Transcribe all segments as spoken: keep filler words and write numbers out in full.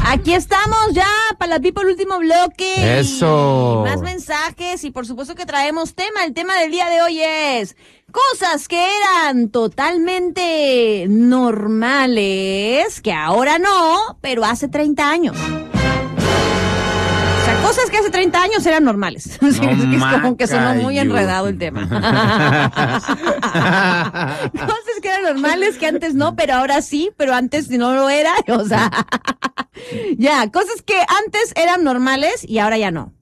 Aquí estamos ya para la People último bloque. Eso. Y más mensajes y por supuesto que traemos tema. El tema del día de hoy es cosas que eran totalmente normales, que ahora no, pero hace treinta años. O sea, cosas que hace treinta años eran normales. No, sí, es que es como que sonó muy enredado el tema. Cosas que eran normales que antes no, pero ahora sí, pero antes no lo era. O sea, ya, cosas que antes eran normales y ahora ya no.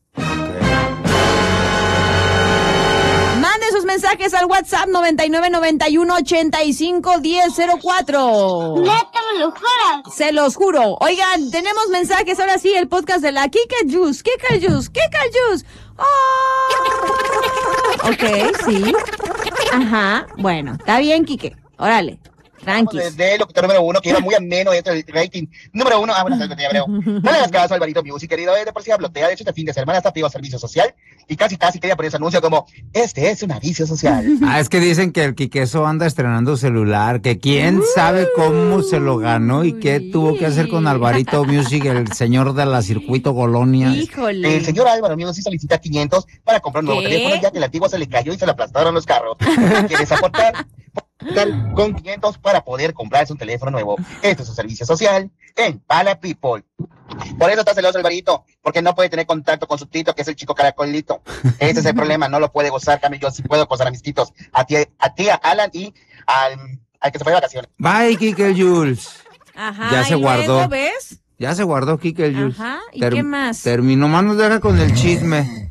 Mande sus mensajes al WhatsApp noventa y nueve noventa y uno ochenta y cinco diez cero cuatro. Neta, me lo juras. Se los juro. Oigan, tenemos mensajes. Ahora sí, el podcast de la Kika Juice. Kika Juice, Kika Juice. Oh. Ok, sí. Ajá. Bueno, está bien, Kike. Órale. Tranquis. De locutor número uno, que iba muy ameno dentro del rating. Número uno, ah, bueno, ya creo. No le hagas caso a Alvarito Music, querido. De por sí blotea. De hecho, este fin de semana está pidiendo servicio social. Y casi, casi quería poner ese anuncio como: este es un aviso social. Ah, es que dicen que el Quiqueso anda estrenando celular. Que quién sabe cómo se lo ganó y qué tuvo que hacer con Alvarito Music, el señor de la Circuito Colonia. Híjole. El señor Álvaro Music solicita quinientos para comprar un nuevo ¿Qué? teléfono, ya que el antiguo se le cayó y se le aplastaron los carros. ¿Quieres aportar? Con quinientos para poder comprarse un teléfono nuevo. Esto es un servicio social en Pala People. Por eso está celoso Alvarito, porque no puede tener contacto con su tito, que es el chico caracolito. Ese es el problema, no lo puede gozar. Cambio, yo sí puedo gozar a mis titos, a ti, a, ti, a Alan y al, al que se fue de vacaciones. Bye, Kike Jules. Ajá. Ya se ¿y guardó. luego ves? Ya se guardó Kike Jules. Ajá. ¿Y Ter- qué más? Terminó, más nos deja con el chisme.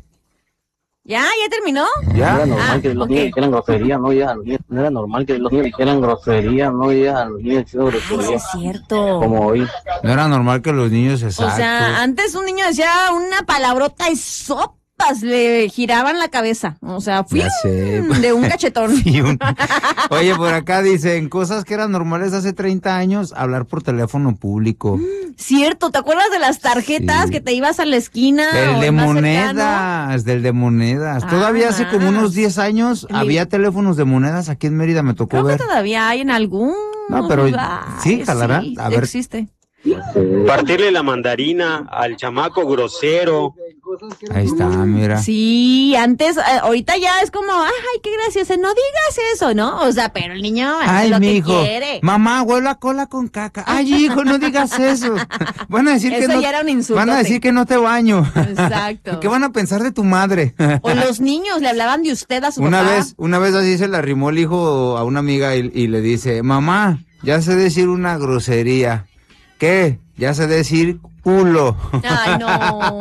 ¿Ya? ¿Ya terminó? No ¿Ya? era normal Ah, que los ok. niños dijeran grosería, no ya, no era normal que los niños dijeran grosería, no ya, los niños dijeran Ay, sí grosería, es cierto. como hoy. No era normal que los niños, exacto. O sea, antes un niño decía una palabrota y sopas le giraban la cabeza. O sea, fui Ya sé. de un cachetón. Y un- Oye, por acá dicen, cosas que eran normales hace treinta años, hablar por teléfono público. Cierto, ¿te acuerdas de las tarjetas Sí. que te ibas a la esquina? El o de más cercano? monedas, del de monedas. Ah, Todavía hace como más. unos diez años El- había teléfonos de monedas aquí en Mérida, me tocó Creo ver. que todavía hay en algún No, pero lugar. sí, jalará. Sí, A ver. existe. Partirle la mandarina al chamaco grosero. Ahí está, mira. Sí, antes, eh, ahorita ya es como, ay, qué gracioso, no digas eso, ¿no? O sea, pero el niño hace Ay, lo mi que hijo, quiere. mamá, huele a cola con caca. Ay, hijo, no digas eso. Van a decir que Eso no. ya era un insulto. Van a decir que no te baño. Exacto. ¿Qué van a pensar de tu madre? O los niños le hablaban de usted a su Una papá. vez, una vez así se le arrimó el hijo a una amiga y, y le dice, mamá, ya sé decir una grosería. ¿Qué? Ya sé decir culo. Ay, no.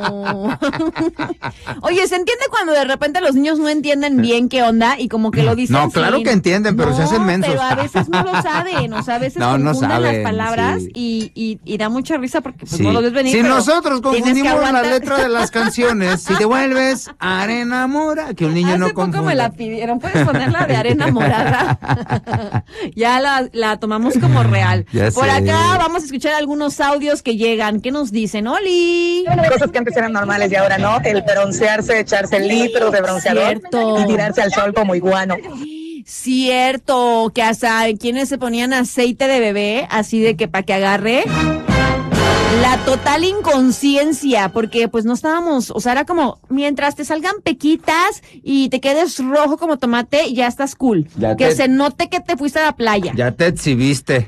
Oye, ¿se entiende cuando de repente los niños no entienden bien qué onda y como que lo dicen? No, claro sin- que entienden, pero No, se hacen mensos. pero a veces no lo saben, o sea, a veces No, no confunden las saben, palabras sí. y, y, y da mucha risa porque pues, Sí. no lo ves venir. Si pero nosotros tienes que confundimos la aguantar. letra de las canciones, si te vuelves arena mora, que un niño Hace no poco confunda. me la pidieron, ¿puedes ponerla de arena morada? Ya la, la tomamos como real. Ya Por sé. acá vamos a escuchar algunos audios que llegan. ¿Qué nos dicen? ¡Oli! Cosas que antes eran normales y ahora no, el broncearse, echarse litros de bronceador Cierto. y tirarse al sol como iguano. Cierto, que hasta quienes se ponían aceite de bebé, así de que para que agarre. La total inconsciencia, porque pues no estábamos, o sea, era como, mientras te salgan pequitas y te quedes rojo como tomate, ya estás cool. Ya que te- se note que te fuiste a la playa. Ya te exhibiste.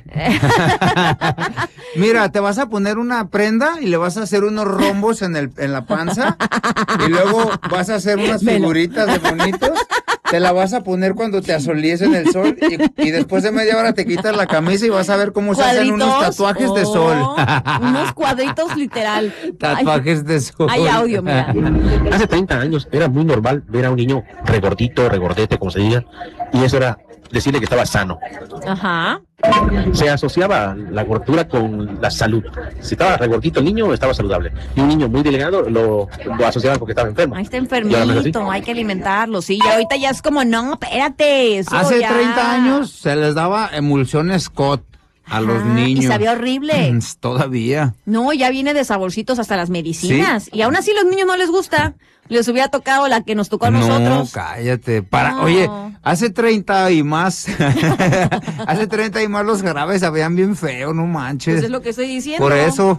Mira, te vas a poner una prenda y le vas a hacer unos rombos en el en la panza y luego vas a hacer unas Velo. figuritas de bonitos. Te la vas a poner cuando te asolies en el sol y, y después de media hora te quitas la camisa y vas a ver cómo se hacen unos Cuadritos, tatuajes de oh, sol. Unos cuadritos literal. Tatuajes de sol. Hay audio, mira. Hace treinta años era muy normal ver a un niño regordito, regordete, como se diga, y eso era decirle que estaba sano. Ajá. Se asociaba la gordura con la salud. Si estaba regordito el niño, estaba saludable. Y un niño muy delgado lo, lo asociaban con que estaba enfermo. Ahí está Y ahora no es así. enfermito, hay que alimentarlo, sí. Y ahorita ya es como, no, espérate. Eso Hace ya- treinta años se les daba emulsión Scott A los Ajá, niños. Y sabía horrible. Mm, Todavía. No, ya viene de saborcitos hasta las medicinas. ¿Sí? Y aún así a los niños no les gusta. Les hubiera tocado la que nos tocó a No, nosotros. cállate. Para, No. Oye, hace treinta y más. hace treinta y más los jarabes sabían bien feo, no manches. Pues es lo que estoy diciendo. Por eso.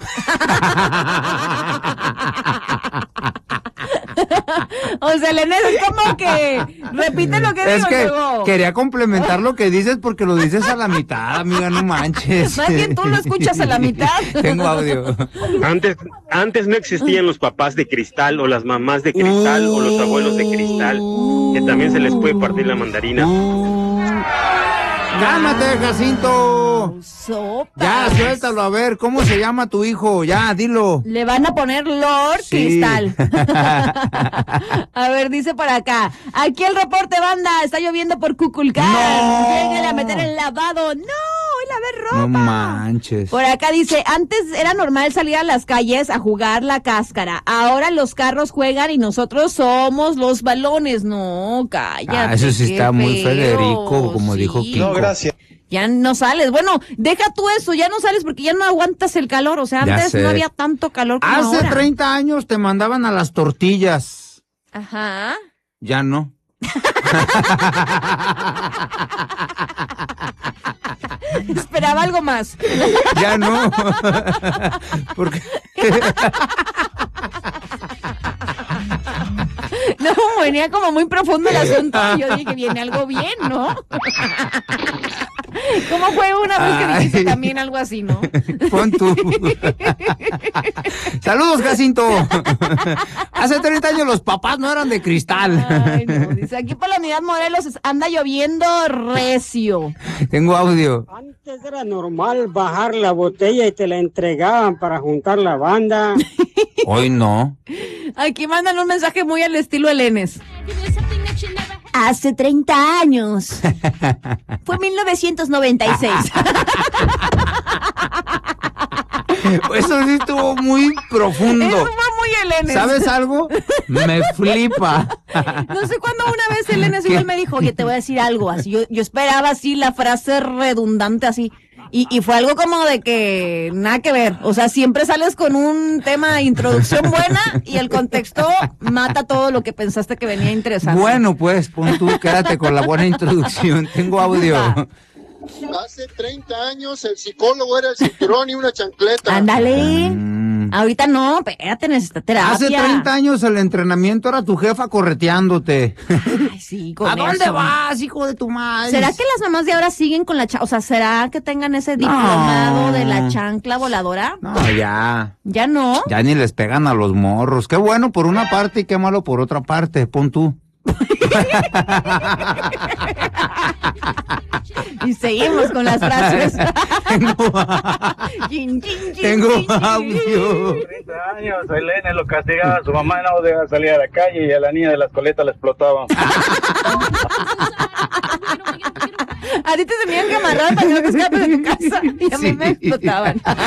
O sea, Elena, es como que repite lo que Es digo que luego. quería complementar lo que dices porque lo dices a la mitad, amiga, no manches. Más bien tú lo escuchas a la mitad. Tengo audio. Antes, antes no existían los papás de cristal o las mamás de cristal o los abuelos de cristal, que también se les puede partir la mandarina. ¡Cálmate, Jacinto! Sopas. Ya, suéltalo, a ver, ¿cómo se llama tu hijo? Ya, dilo. Le van a poner Lord Sí. Cristal. A ver, dice por acá. Aquí el reporte, banda. Está lloviendo por Cuculcán. No. Lléguenle a meter el lavado. No, el lavar ropa. No manches. Por acá dice, antes era normal salir a las calles a jugar la cáscara. Ahora los carros juegan y nosotros somos los balones. No, cállate. Ah, eso sí qué está muy feo. Federico, como dijo Sí. Kiko. gracias. Ya no sales. Bueno, deja tú eso, ya no sales porque ya no aguantas el calor. O sea, Ya antes sé. no había tanto calor como Hace ahora. treinta años te mandaban a las tortillas. Ajá. Ya no. Esperaba algo más. Ya no. Porque No, venía como muy profundo el asunto. Y yo dije, viene algo bien, ¿no? ¿Cómo fue una vez que dijiste Ay. también algo así, no? pon tú. Saludos, Jacinto. Hace treinta años los papás no eran de cristal. Ay, no. Dice, aquí por la unidad Morelos es- anda lloviendo recio. Tengo audio. Antes era normal bajar la botella y te la entregaban para juntar la banda. Hoy no. Aquí mandan un mensaje muy al estilo Elenes. Hace treinta años. Fue mil novecientos noventa y seis. Eso sí estuvo muy profundo. Eso fue muy Elenes. ¿Sabes algo? Me flipa. No sé cuándo una vez Elenes igual me dijo, oye, te voy a decir algo así. Yo, yo esperaba así la frase redundante así. Y, y fue algo como de que nada que ver. O sea, siempre sales con un tema de introducción buena y el contexto mata todo lo que pensaste que venía interesante. Bueno, pues, pon tú, quédate con la buena introducción. Tengo audio. Hace treinta años el psicólogo era el cinturón y una chancleta. Ándale. Mm. Ahorita no, espérate, necesitas terapia. Hace treinta años el entrenamiento era tu jefa correteándote. Ay, sí, con ¿A dónde eso. vas, hijo de tu madre? ¿Será que las mamás de ahora siguen con la chancla? O sea, ¿será que tengan ese diplomado No. de la chancla voladora? No, ya. Ya no. Ya ni les pegan a los morros. Qué bueno por una parte y qué malo por otra parte. Pon tú. Y seguimos con las frases. Tengo, Chin, chin, chin, tengo chin, chin. audio. treinta años, Elena lo castigaba, su mamá no dejaba salir a la calle y a la niña de las coletas la explotaba. A ti te tenían que amarrar para que no te escapes de tu casa y a mí Sí. me explotaban.